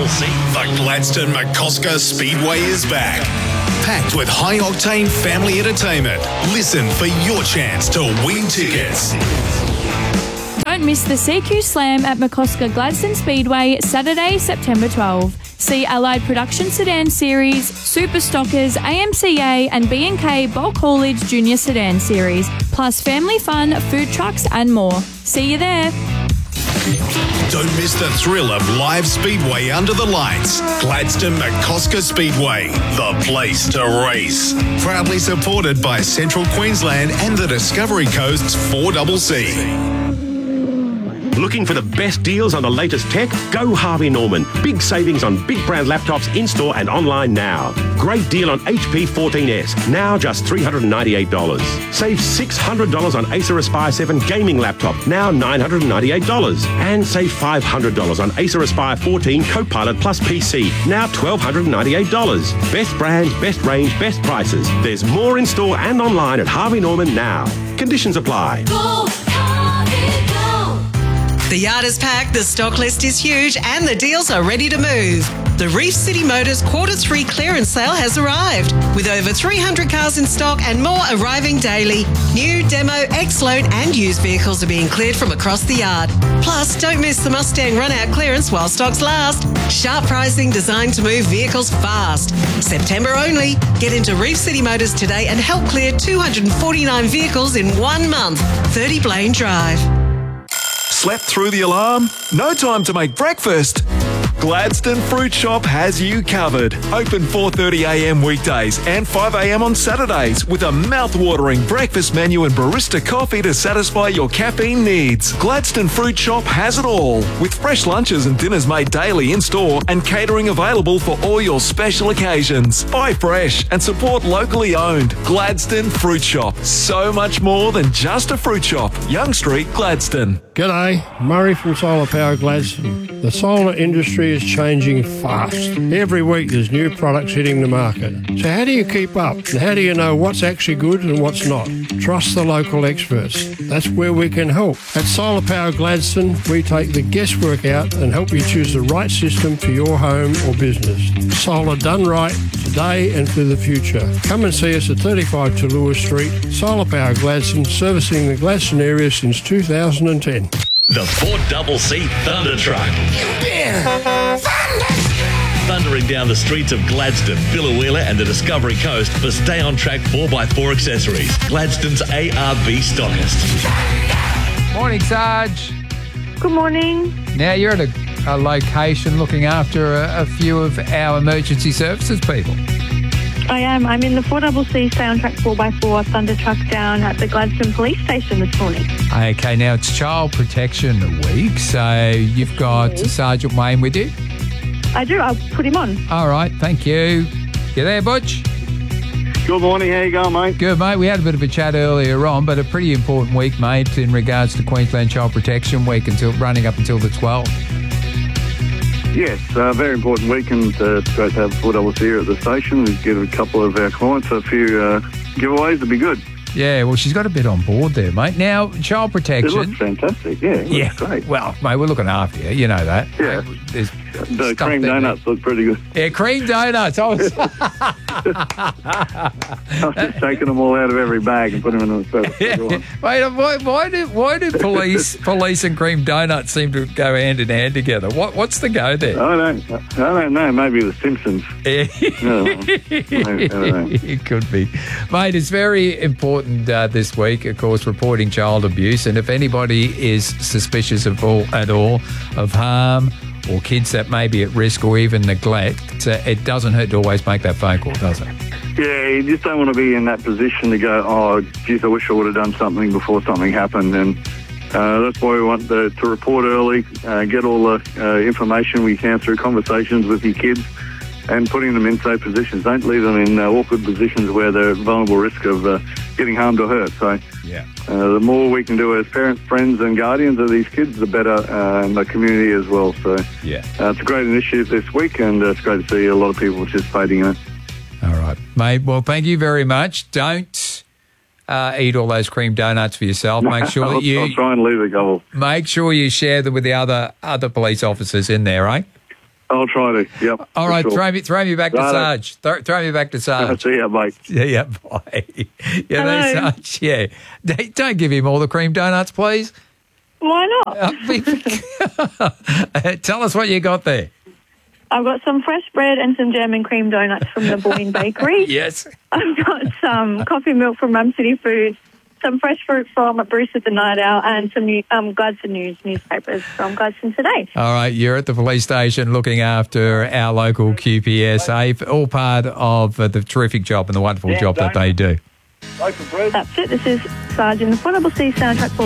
C. The Gladstone McCosker Speedway is back. Packed with high-octane family entertainment. Listen for your chance to win tickets. Don't miss the CQ Slam at McCosker Gladstone Speedway, Saturday, September 12. See Allied Production Sedan Series, Super Stockers, AMCA and B&K Bulk Haulage Junior Sedan Series, plus family fun, food trucks and more. See you there. Don't miss the thrill of live speedway under the lights. Gladstone McCosker Speedway, the place to race. Proudly supported by Central Queensland and the Discovery Coast's 4CC. Looking for the best deals on the latest tech? Go Harvey Norman. Big savings on big brand laptops in-store and online now. Great deal on HP 14S, now just $398. Save $600 on Acer Aspire 7 gaming laptop, now $998. And save $500 on Acer Aspire 14 Copilot Plus PC, now $1,298. Best brands, best range, best prices. There's more in-store and online at Harvey Norman now. Conditions apply. The yard is packed, the stock list is huge, and the deals are ready to move. The Reef City Motors Q3 clearance sale has arrived, with over 300 cars in stock and more arriving daily. New, demo, ex-loan and used vehicles are being cleared from across the yard. Plus, don't miss the Mustang run-out clearance while stocks last. Sharp pricing designed to move vehicles fast. September only. Get into Reef City Motors today and help clear 249 vehicles in 1 month. 30 Blaine Drive. Slept through the alarm? No time to make breakfast? Gladstone Fruit Shop has you covered. Open 4:30am weekdays and 5am on Saturdays with a mouth-watering breakfast menu and barista coffee to satisfy your caffeine needs. Gladstone Fruit Shop has it all, with fresh lunches and dinners made daily in-store and catering available for all your special occasions. Buy fresh and support locally owned. Gladstone Fruit Shop. So much more than just a fruit shop. Young Street, Gladstone. G'day, Murray from Solar Power Gladstone. The solar industry is changing fast. Every week there's new products hitting the market. So how do you keep up? And how do you know what's actually good and what's not? Trust the local experts. That's where we can help. At Solar Power Gladstone, we take the guesswork out and help you choose the right system for your home or business. Solar done right, today and for the future. Come and see us at 35 Tallulah Street. Solar Power Gladstone, servicing the Gladstone area since 2010. The 4CC Thunder Truck. Thundering down the streets of Gladstone, Biloela and the Discovery Coast for Stay On Track 4x4 accessories. Gladstone's ARB stockist. Morning, Sarge. Good morning. Now, you're at a location looking after a few of our emergency services people. I am. I'm in the 4CC Stay On Track 4x4 Thunder Truck down at the Gladstone Police Station this morning. Okay, now it's Child Protection Week, so you've got Sergeant Wayne with you? I do. I'll put him on. All right, thank you. You there, Butch? Good morning. How you going, mate? Good, mate. We had a bit of a chat earlier on, but a pretty important week, mate, in regards to Queensland Child Protection Week running up until the 12th. Yes, very important week, and it's great to have 4CC here at the station. We give a couple of our clients a few giveaways. It'd be good. Yeah, well, she's got a bit on board there, mate. Now, child protection. It looks fantastic, yeah. It looks great. Well, mate, we're looking after you. You know that. Yeah. The cream donuts look pretty good. Yeah, cream donuts. I was just taking them all out of every bag and putting them in the first. Yeah. Wait, why do police and cream donuts seem to go hand in hand together? What's the go there? I don't know. Maybe the Simpsons. Yeah. I don't know. It could be. Mate, it's very important this week, of course, reporting child abuse. And if anybody is suspicious at all of harm or kids that may be at risk or even neglect, it doesn't hurt to always make that phone call, does it? Yeah, you just don't want to be in that position to go, oh, geez, I wish I would have done something before something happened. And that's why we want to report early, get all the information we can through conversations with your kids and putting them in safe positions. Don't leave them in awkward positions where they're at vulnerable risk of getting harmed or hurt. So the more we can do as parents, friends and guardians of these kids, the better in the community as well. So it's a great initiative this week, and it's great to see a lot of people participating in it. All right, mate. Well, thank you very much. Don't eat all those cream donuts for yourself. Make sure that I'll try and leave a couple. Make sure you share them with the other police officers in there, right? I'll try to. Yep. All right, sure. throw me back to Righto. Sarge. Throw me back to Sarge. See ya, mate. Yeah, bye. Yeah, Hello. there's Sarge. Yeah. Don't give him all the cream donuts, please. Why not? Tell us what you got there. I've got some fresh bread and some jam and cream donuts from the Boyne Bakery. Yes. I've got some coffee milk from Rum City Foods, some fresh fruit from Bruce at the Night Owl, and some Gladstone newspapers from Gladstone Today. All right, you're at the police station looking after our local QPSA, all part of the terrific job and the wonderful job that they do. That's it. This is Sarge in the Portable Sea Soundtrack 4